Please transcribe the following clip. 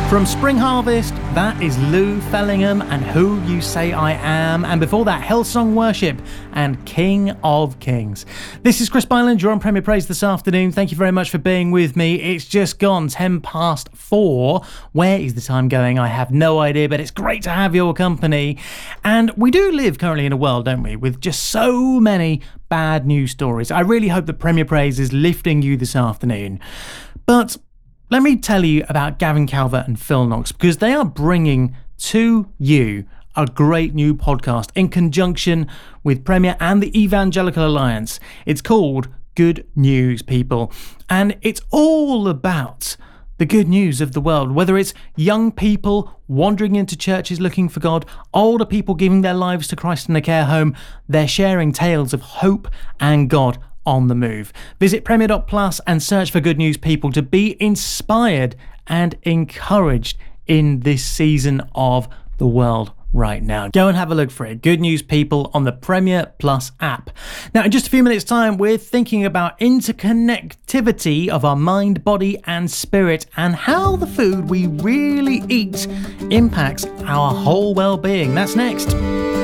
From Spring Harvest, that is Lou Fellingham and Who You Say I Am, and before that, Hillsong Worship and King of Kings. This is Chris Byland, you're on Premier Praise this afternoon. Thank you very much for being with me. It's just gone 4:10. Where is the time going? I have no idea, but it's great to have your company. And we do live currently in a world, don't we, with just so many bad news stories. I really hope that Premier Praise is lifting you this afternoon. But let me tell you about Gavin Calvert and Phil Knox, because they are bringing to you a great new podcast in conjunction with Premier and the Evangelical Alliance. It's called Good News, People, and it's all about the good news of the world, whether it's young people wandering into churches looking for God, older people giving their lives to Christ in a care home. They're sharing tales of hope and God on the move. Visit Premier.plus and search for Good News, People, to be inspired and encouraged in this season of the world right now. Go and have a look for it. Good News, People, on the Premier Plus app. Now, in just a few minutes' time, we're thinking about interconnectivity of our mind, body, and spirit, and how the food we really eat impacts our whole well-being. That's next.